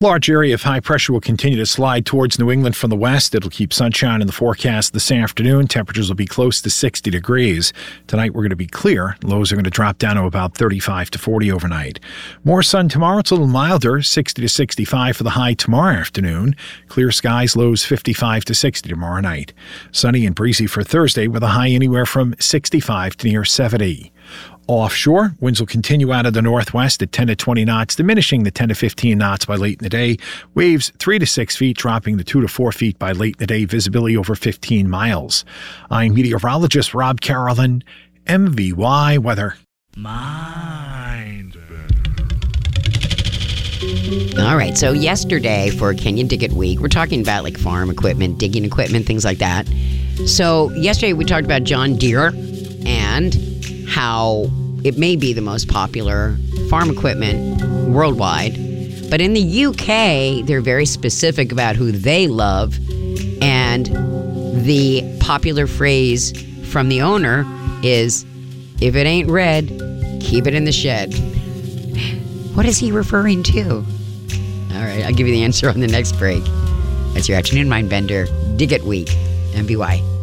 Large area of high pressure will continue to slide towards New England from the west. It'll keep sunshine in the forecast this afternoon. Temperatures will be close to 60 degrees. Tonight we're going to be clear. Lows are going to drop down to about 35 to 40 overnight. More sun tomorrow. It's a little milder, 60 to 65 for the high tomorrow afternoon. Clear skies, lows 55 to 60 tomorrow night. Sunny and breezy for Thursday with a high anywhere from 65 to near 70. Offshore, winds will continue out of the northwest at 10 to 20 knots, diminishing to 10 to 15 knots by late in the day. Waves 3 to 6 feet, dropping to 2 to 4 feet by late in the day. Visibility over 15 miles. I'm meteorologist Rob Carolyn, MVY Weather. Mind All right, so yesterday for Canyon Dig-It Week, we're talking about like farm equipment, digging equipment, things like that. So yesterday we talked about John Deere and how it may be the most popular farm equipment worldwide. But in the UK, they're very specific about who they love. And the popular phrase from the owner is, if it ain't red, keep it in the shed. What is he referring to? All right, I'll give you the answer on the next break. That's your afternoon mind bender, Dig It Week, MVY.